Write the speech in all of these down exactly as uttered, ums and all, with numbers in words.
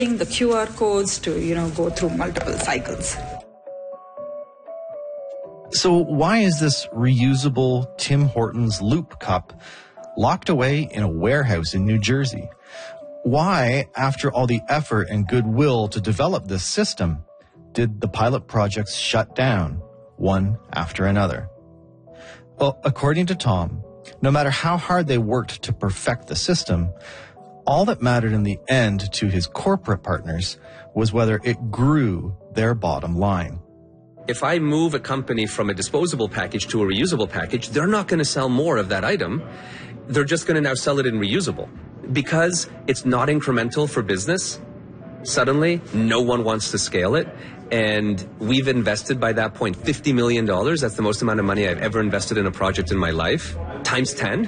the Q R codes to, you know, go through multiple cycles. So why is this reusable Tim Hortons Loop cup locked away in a warehouse in New Jersey? Why, after all the effort and goodwill to develop this system, did the pilot projects shut down, one after another? Well, according to Tom, no matter how hard they worked to perfect the system, all that mattered in the end to his corporate partners was whether it grew their bottom line. If I move a company from a disposable package to a reusable package, they're not going to sell more of that item. They're just going to now sell it in reusable. Because it's not incremental for business, suddenly no one wants to scale it. And we've invested by that point fifty million dollars. That's the most amount of money I've ever invested in a project in my life, times ten.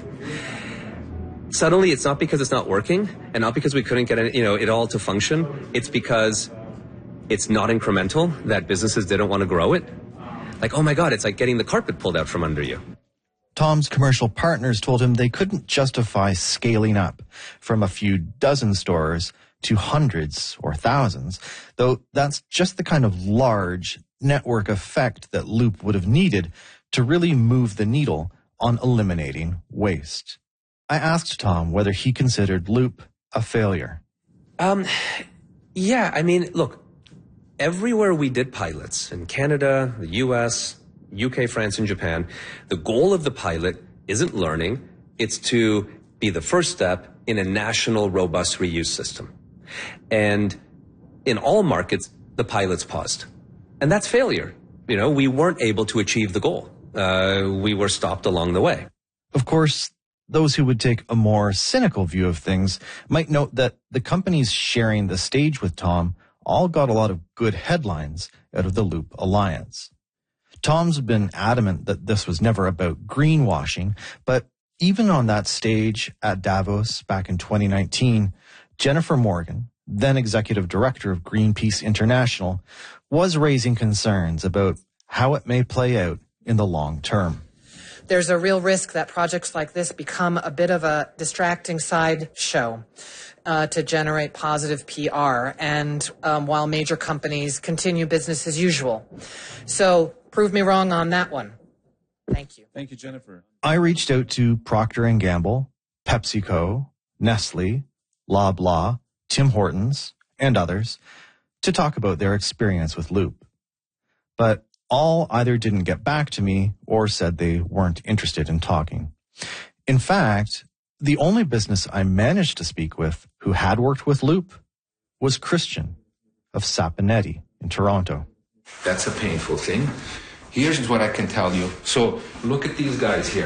Suddenly it's not because it's not working and not because we couldn't get it, you know, it all to function. It's because it's not incremental that businesses didn't want to grow it. Like, oh my God, it's like getting the carpet pulled out from under you. Tom's commercial partners told him they couldn't justify scaling up from a few dozen stores to hundreds or thousands, though that's just the kind of large network effect that Loop would have needed to really move the needle on eliminating waste. I asked Tom whether he considered Loop a failure. Um, yeah, I mean, look, everywhere we did pilots, in Canada, the U S, U K, France, and Japan, the goal of the pilot isn't learning, it's to be the first step in a national robust reuse system. And in all markets, the pilots paused. And that's failure. You know, we weren't able to achieve the goal. Uh, we were stopped along the way. Of course, those who would take a more cynical view of things might note that the companies sharing the stage with Tom all got a lot of good headlines out of the Loop Alliance. Tom's been adamant that this was never about greenwashing, but even on that stage at Davos back in twenty nineteen, Jennifer Morgan, then executive director of Greenpeace International, was raising concerns about how it may play out in the long term. There's a real risk that projects like this become a bit of a distracting side show uh, to generate positive P R, and um, while major companies continue business as usual. So prove me wrong on that one. Thank you. Thank you, Jennifer. I reached out to Procter and Gamble, PepsiCo, Nestle, Loblaw, Tim Hortons, and others to talk about their experience with Loop. But all either didn't get back to me or said they weren't interested in talking. In fact, the only business I managed to speak with who had worked with Loop was Christian of Saponetti in Toronto. That's a painful thing. Here's what I can tell you. So look at these guys here.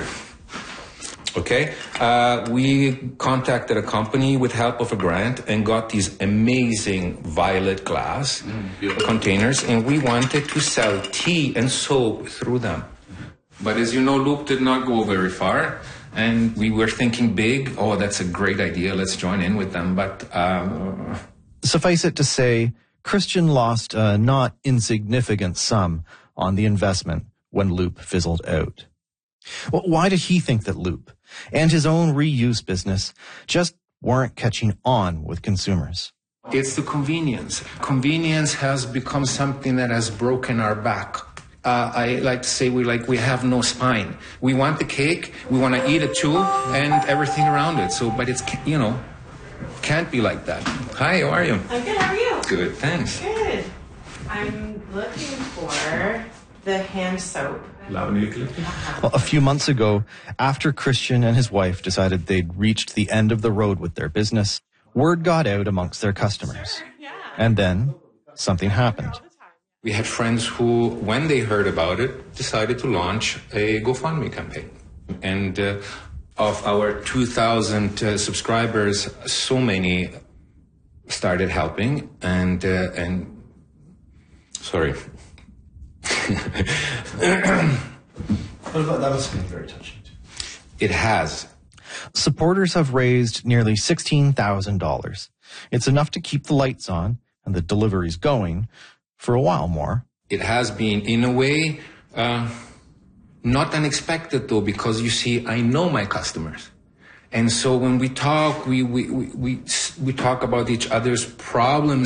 Okay, uh, we contacted a company with help of a grant and got these amazing violet glass mm, containers, and we wanted to sell tea and soap through them. But as you know, Loop did not go very far, and we were thinking big. Oh, that's a great idea. Let's join in with them. But uh... suffice it to say, Christian lost a not insignificant sum on the investment when Loop fizzled out. Well, why did he think that Loop and his own reuse business just weren't catching on with consumers? It's the convenience. Convenience has become something that has broken our back. Uh, I like to say we like we have no spine. We want the cake, we want to eat it too, and everything around it. So, but it's, you know, can't be like that. Hi, how are you? I'm good. How are you? Good, thanks. Good. I'm looking for the hand soap. Well, a few months ago, after Christian and his wife decided they'd reached the end of the road with their business, word got out amongst their customers. And then something happened. We had friends who, when they heard about it, decided to launch a GoFundMe campaign. And uh, of our two thousand uh, subscribers, so many started helping. And, uh, and sorry. That was very touching. It has. Supporters have raised nearly sixteen thousand dollars. It's enough to keep the lights on and the deliveries going for a while more. It has been, in a way, uh, not unexpected, though, because, you see, I know my customers. And so when we talk, we, we, we, we, we talk about each other's problems